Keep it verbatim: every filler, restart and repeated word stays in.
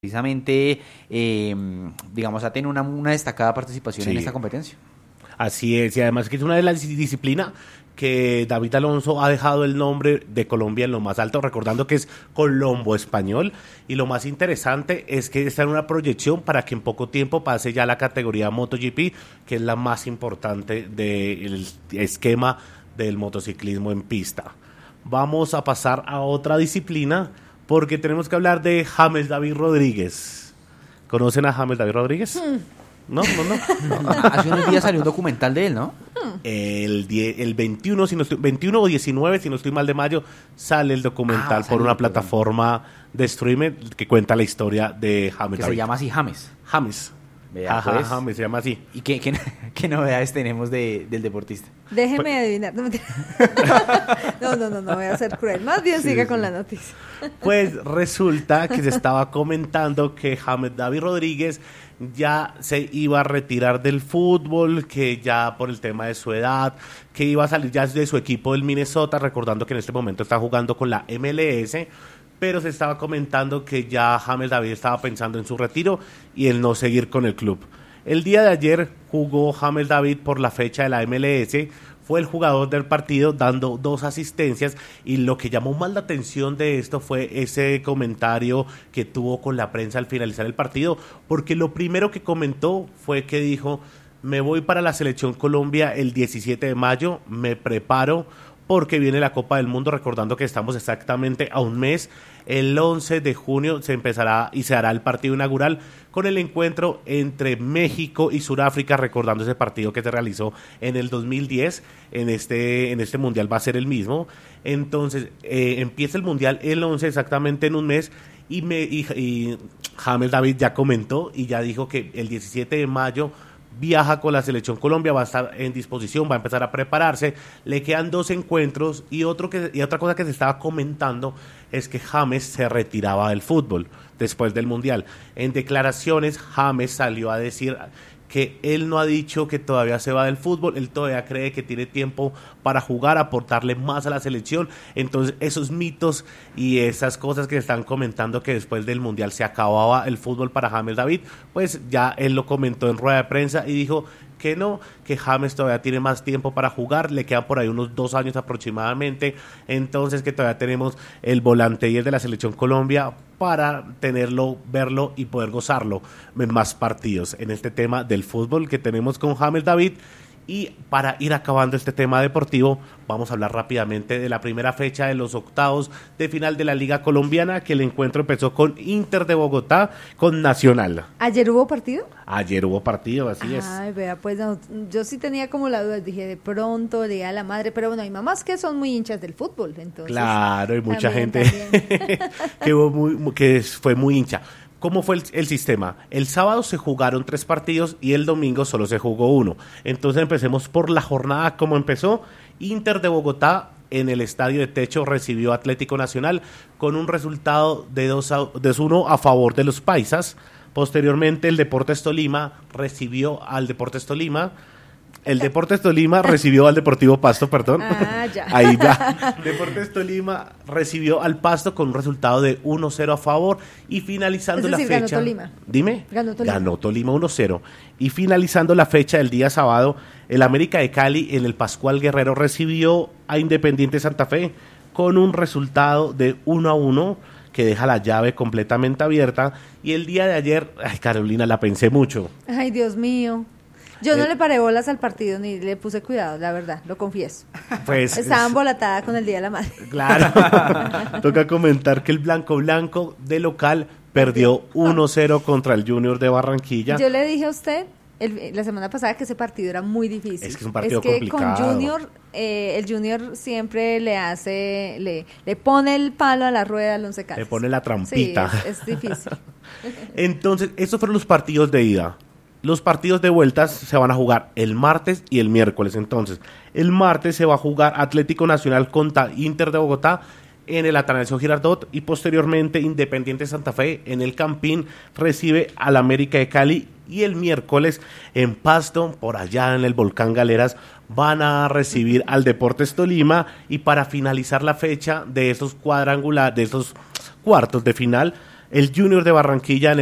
precisamente, eh, digamos, ha tenido una, una destacada participación Sí. en esta competencia. Así es, y además que es una de las disciplinas que David Alonso ha dejado el nombre de Colombia en lo más alto, recordando que es Colombo Español, y lo más interesante es que está en una proyección para que en poco tiempo pase ya a la categoría MotoGP, que es la más importante del esquema del motociclismo en pista. Vamos a pasar a otra disciplina, porque tenemos que hablar de James David Rodríguez. ¿Conocen a James David Rodríguez? Hmm. No, no, no. no. Hace unos días salió un documental de él, ¿no? El, die, el veintiuno, si no estoy, veintiuno o diecinueve, si no estoy mal, de mayo, sale el documental Ah, por una salió, plataforma de streaming que cuenta la historia de James Que David. se llama así James. James. Vea, Ajá, pues. James, se llama así. ¿Y qué, qué, qué novedades tenemos de, del deportista? Déjeme Pues- adivinar. No, mentira. no, no, no, no voy a ser cruel. Más bien Sí, siga sí. con la noticia. Pues resulta que se estaba comentando que James David Rodríguez ya se iba a retirar del fútbol, que ya por el tema de su edad, que iba a salir ya de su equipo del Minnesota, recordando que en este momento está jugando con la M L S, pero se estaba comentando que ya James David estaba pensando en su retiro y en no seguir con el club. El día de ayer jugó James David por la fecha de la M L S, fue el jugador del partido dando dos asistencias, y lo que llamó más la atención de esto fue ese comentario que tuvo con la prensa al finalizar el partido, porque lo primero que comentó fue que dijo: me voy para la Selección Colombia el diecisiete de mayo, me preparo porque viene la Copa del Mundo, recordando que estamos exactamente a un mes. El once de junio se empezará y se hará el partido inaugural con el encuentro entre México y Sudáfrica, recordando ese partido que se realizó en el dos mil diez. En este, en este mundial va a ser el mismo. Entonces, eh, empieza el mundial el once, exactamente en un mes. Y, me, y, y James David ya comentó y ya dijo que el diecisiete de mayo viaja con la Selección Colombia, va a estar en disposición, va a empezar a prepararse. Le quedan dos encuentros, y otro que y otra cosa que se estaba comentando es que James se retiraba del fútbol después del Mundial. En declaraciones, James salió a decir que él no ha dicho que todavía se va del fútbol, él todavía cree que tiene tiempo para jugar, aportarle más a la selección. Entonces, esos mitos y esas cosas que están comentando que después del Mundial se acababa el fútbol para James David, pues ya él lo comentó en rueda de prensa y dijo que no, que James todavía tiene más tiempo para jugar, le quedan por ahí unos dos años aproximadamente, entonces que todavía tenemos el volante y el de la Selección Colombia para tenerlo, verlo y poder gozarlo en más partidos en este tema del fútbol que tenemos con James David. Y para ir acabando este tema deportivo, vamos a hablar rápidamente de la primera fecha de los octavos de final de la Liga Colombiana, que el encuentro empezó con Inter de Bogotá con Nacional. ¿Ayer hubo partido? Ayer hubo partido, así es. Ay, vea, pues no, yo sí tenía como la duda, dije, de pronto le a la madre, pero bueno, hay mamás que son muy hinchas del fútbol, entonces. Claro, hay mucha también, gente que, hubo muy, que fue muy hincha. ¿Cómo fue el, el sistema? El sábado se jugaron tres partidos y el domingo solo se jugó uno. Entonces empecemos por la jornada como empezó. Inter de Bogotá en el estadio de techo recibió Atlético Nacional con un resultado de dos a uno a favor de los paisas. Posteriormente el Deportes Tolima recibió al Deportes Tolima. El Deportes Tolima recibió al Deportivo Pasto, perdón. Ah, ya. Ahí ya. Deportes Tolima recibió al Pasto con un resultado de uno cero a favor, y finalizando Es decir, la ganó fecha. Tolima. Dime. Ganó Tolima. Ganó Tolima uno cero. Y finalizando la fecha del día sábado, el América de Cali en el Pascual Guerrero recibió a Independiente Santa Fe con un resultado de uno a uno, que deja la llave completamente abierta. Y el día de ayer, ay, Carolina, la pensé mucho. Ay, Dios mío. Yo no Eh, le paré bolas al partido ni le puse cuidado, la verdad, lo confieso. Pues Estaba es- embolatada con el Día de la Madre. Claro. Toca comentar que el Blanco Blanco de local perdió uno cero contra el Junior de Barranquilla. Yo le dije a usted el- la semana pasada que ese partido era muy difícil. Es que es un partido Es que complicado. con Junior, eh, el Junior siempre le hace, le, le pone el palo a la rueda al Once Caldas. Le pone la trampita. Sí, es, es difícil. Entonces, esos fueron los partidos de ida. Los partidos de vueltas se van a jugar el martes y el miércoles. Entonces, el martes se va a jugar Atlético Nacional contra Inter de Bogotá en el Atanasio Girardot, y posteriormente Independiente Santa Fe en el Campín recibe al América de Cali, y el miércoles en Pasto, por allá en el Volcán Galeras, van a recibir al Deportes Tolima. Y para finalizar la fecha de estos cuadrangulares, de estos cuartos de final, el Junior de Barranquilla en